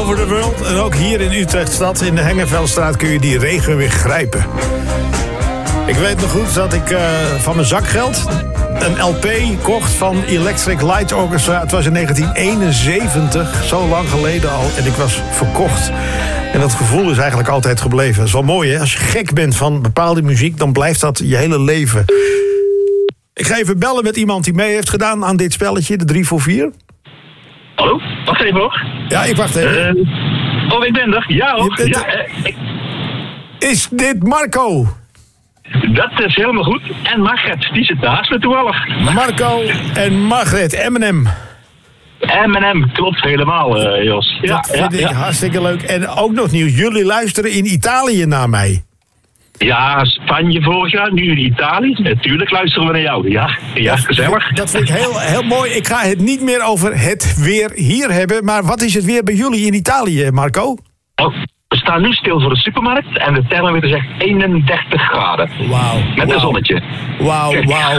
over the world. En ook hier in Utrechtstad, in de Hengeveldstraat, kun je die regen weer grijpen. Ik weet nog goed dat ik van mijn zakgeld een LP kocht van Electric Light Orchestra. Het was in 1971, zo lang geleden al. En ik was verkocht. En dat gevoel is eigenlijk altijd gebleven. Dat is wel mooi, hè? Als je gek bent van bepaalde muziek, dan blijft dat je hele leven. Ik ga even bellen met iemand die mee heeft gedaan aan dit spelletje, de 3 voor 4. Hallo? Wacht even hoor. Ja, ik wacht even. Ik ben er. Ja hoor. Is dit Marco? Dat is helemaal goed. En Margret, die zit naast me toevallig. Marco en Margret, M&M. M&M, klopt helemaal, Jos. Dat vind ik hartstikke leuk. En ook nog nieuws, jullie luisteren in Italië naar mij. Ja, Spanje vorig jaar, nu in Italië. Natuurlijk luisteren we naar jou. Ja, gezellig. Dat vind ik heel mooi. Ik ga het niet meer over het weer hier hebben. Maar wat is het weer bij jullie in Italië, Marco? We staan nu stil voor de supermarkt en de thermometer zegt 31 graden. Wauw. Met een zonnetje. Wauw.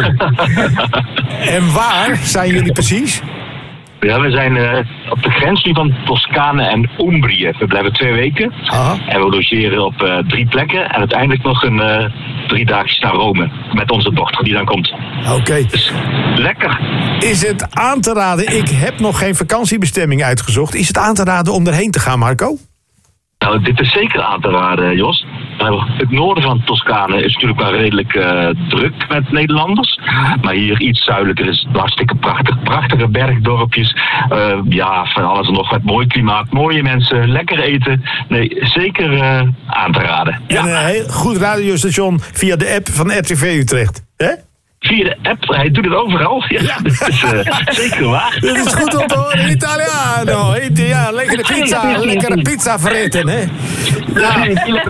En waar zijn jullie precies? Ja, we zijn op de grens nu van Toscane en Umbrië. We blijven 2 weken. Aha. En we logeren op 3 plekken. En uiteindelijk nog een 3 dagjes naar Rome. Met onze dochter die dan komt. Oké. Dus lekker. Is het aan te raden? Ik heb nog geen vakantiebestemming uitgezocht. Is het aan te raden om erheen te gaan, Marco? Nou, dit is zeker aan te raden, Jos. Het noorden van Toscane is natuurlijk wel redelijk druk met Nederlanders. Maar hier iets zuidelijker is het hartstikke prachtig. Prachtige bergdorpjes. Van alles en nog wat. Mooi klimaat, mooie mensen, lekker eten. Nee, zeker aan te raden. Ja. En een heel goed radiostation via de app van RTV Utrecht. Hè? Via de app, hij doet het overal. Ja. Dat is zeker waar. Dat is goed om te horen. Italiano. Ja, lekkere pizza vreten, hè? Ja,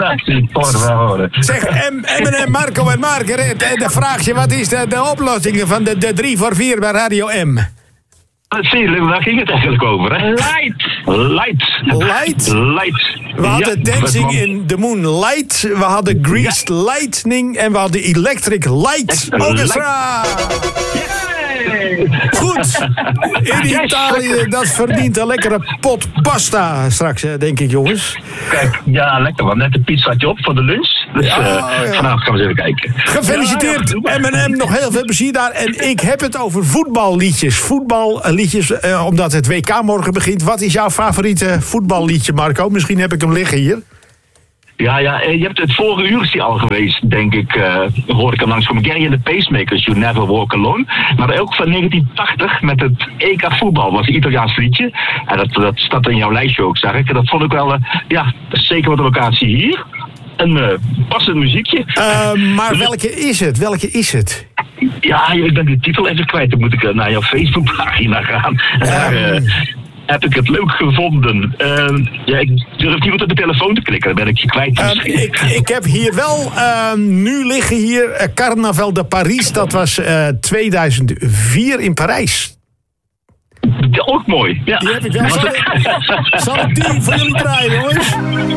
zeg, M&M, Marco en Margaret. En de vraagje, wat is de oplossing van de 3 voor 4 bij Radio M? Waar ging het eigenlijk over, hè? Light. We hadden Dancing in the Moonlight, we hadden Greased Lightning en we hadden Electric Light Orchestra. Goed. In Italië, dat verdient een lekkere pot pasta straks, denk ik, jongens. Kijk, ja, lekker. We hebben net een pizzaatje op voor de lunch. Dus vanavond gaan we eens even kijken. Gefeliciteerd, M&M. Nog heel veel plezier daar. En ik heb het over voetballiedjes. Omdat het WK morgen begint. Wat is jouw favoriete voetballiedje, Marco? Misschien heb ik hem liggen hier. Ja, je hebt het vorige uur is die al geweest, denk ik. Hoorde ik hem langskomen. Gary and the Pacemakers, You Never Walk Alone. Maar ook van 1980 met het EK voetbal. Was een Italiaans liedje. En dat staat in jouw lijstje ook, zag ik. En dat vond ik wel, zeker met de locatie hier. Een passend muziekje. Maar welke is het? Ja, ik ben de titel even kwijt. Dan moet ik naar jouw Facebookpagina gaan. Heb ik het leuk gevonden. Ik durf niet meer op de telefoon te klikken. Dan ben ik je kwijt. Ik heb hier wel nu liggen hier Carnaval de Paris. Dat was 2004 in Parijs. Ook mooi. Ja. Die heb ik wel. Zal ik die voor jullie draaien, jongens?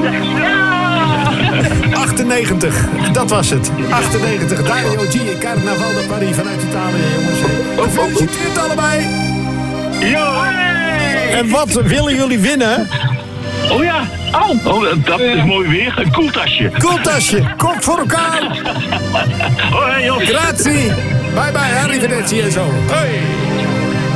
98, dat was het. 98, Dario G, Carnaval de Paris vanuit Italië, jongens. Gefeliciteerd allebei. Ja. En wat willen jullie winnen? Oh ja, dat is mooi weer. Een koeltasje. Kom voor elkaar. Grazie. Bye bye, arrivederci en zo. Hoi.